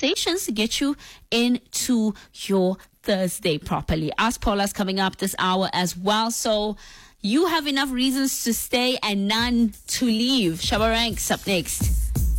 conversations to get you into your Thursday properly. Ask Paula's coming up this hour as well. So you have enough reasons to stay and none to leave. Shabba Ranks up next.